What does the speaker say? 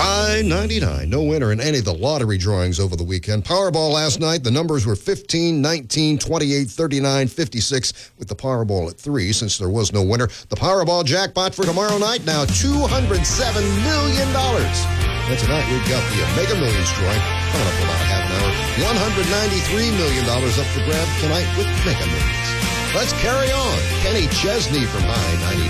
I-99. No winner in any of the lottery drawings over the weekend. Powerball last night, the numbers were 15, 19, 28, 39, 56, with the Powerball at 3 since there was no winner. The Powerball jackpot for tomorrow night, now $207 million. And tonight, we've got the Mega Millions drawing coming up in about a half an hour. $193 million up for grabs tonight with Mega Millions. Let's carry on. Kenny Chesney from I-99.